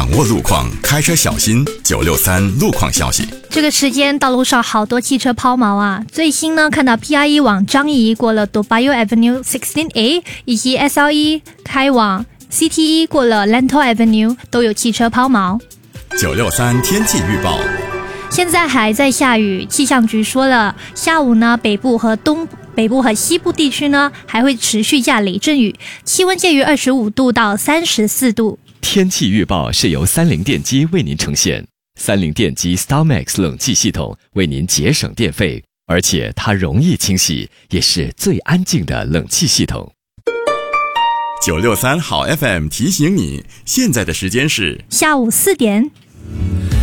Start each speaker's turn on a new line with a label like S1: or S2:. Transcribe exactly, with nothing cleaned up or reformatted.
S1: 掌握路况，开车小心。九六三路况消息。
S2: 这个时间道路上好多汽车抛锚啊！最新呢，看到 P R E 往张掖过了 Toa Payoh Avenue 十六 A， 以及 S L E 开往 C T E 过了 Lentor Avenue 都有汽车抛锚。
S1: 九六三天气预报。
S2: 现在还在下雨，气象局说了，下午呢，北部和东北部和西部地区呢还会持续下雷阵雨，气温介于二十五度到三十四度。
S3: 天气预报是由三菱电机为您呈现。三菱电机 StarMax 冷气系统为您节省电费，而且它容易清洗，也是最安静的冷气系统。
S1: 九六三好 F M 提醒你，现在的时间是
S2: 下午四点。